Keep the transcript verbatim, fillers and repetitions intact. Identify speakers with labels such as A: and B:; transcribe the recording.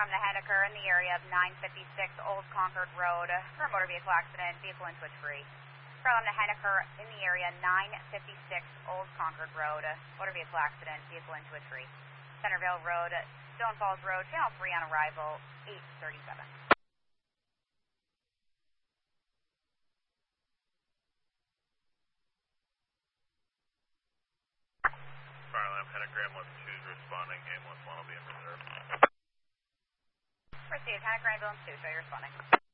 A: from the Henniker in the area of nine fifty-six Old Concord Road for a motor vehicle accident, vehicle in switch free. From the Henniker in the area nine fifty-six Old Concord Road, motor vehicle accident, vehicle in switch free. Centerville Road, Stone Falls Road, channel three on arrival, eight thirty-seven.
B: Firelamp Henniker, ambulance two is responding, ambulance one will be in reserve.
A: Received, Henniker ambulance two, show you responding.